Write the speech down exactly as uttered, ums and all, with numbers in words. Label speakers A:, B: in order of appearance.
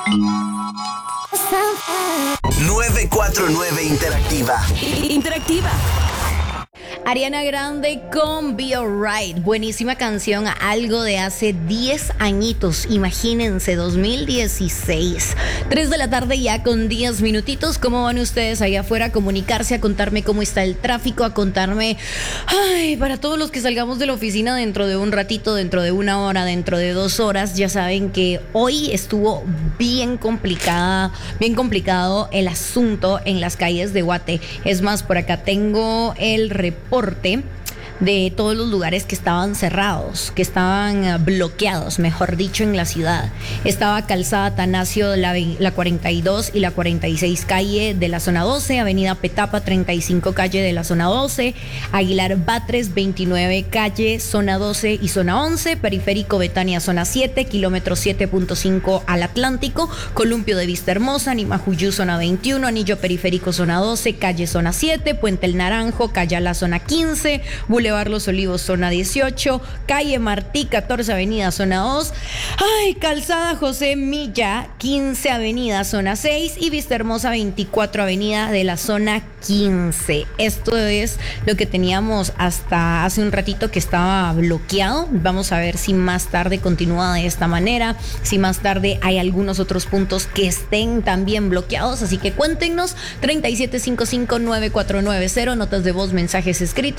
A: nueve cuatro nueve Interactiva.
B: Interactiva. Ariana Grande con Be Alright, buenísima canción, algo de hace diez añitos, imagínense, dos mil dieciséis. tres de la tarde ya con diez minutitos. ¿Cómo van ustedes allá afuera a comunicarse, a contarme cómo está el tráfico, a contarme, ay, para todos los que salgamos de la oficina dentro de un ratito, dentro de una hora, dentro de dos horas? Ya saben que hoy estuvo bien complicada, bien complicado el asunto en las calles de Guate. Es más, por acá tengo el reporte de todos los lugares que estaban cerrados, que estaban bloqueados, mejor dicho, en la ciudad. Estaba Calzada Atanasio, la, la cuarenta y dos y la cuarenta y seis calle de la zona doce, Avenida Petapa treinta y cinco calle de la zona doce, Aguilar Batres veintinueve calle, zona doce y zona once, Periférico Betania zona siete, kilómetro siete punto cinco al Atlántico, Columpio de Vista Hermosa, Nimajuyú zona veintiuno, Anillo Periférico zona doce, calle zona siete, Puente El Naranjo, Cayala zona quince, Boulevard Los Olivos, zona dieciocho, calle Martí, catorce avenida, zona dos, ay, Calzada José Milla, quince avenida, zona seis y Vista Hermosa, veinticuatro avenida de la zona quince. Esto es lo que teníamos hasta hace un ratito que estaba bloqueado. Vamos a ver si más tarde continúa de esta manera, si más tarde hay algunos otros puntos que estén también bloqueados, así que cuéntenos. Treinta y siete cincuenta y cinco, nueve cuatro nueve cero, notas de voz, mensajes escritos